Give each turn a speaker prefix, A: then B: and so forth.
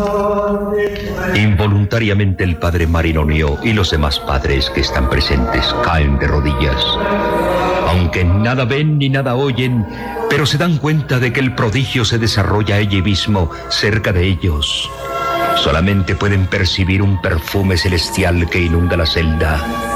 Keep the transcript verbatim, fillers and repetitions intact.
A: Involuntariamente el padre Marinonio y los demás padres que están presentes caen de rodillas. Aunque nada ven ni nada oyen, pero se dan cuenta de que el prodigio se desarrolla allí mismo, cerca de ellos. Solamente pueden percibir un perfume celestial que inunda la celda.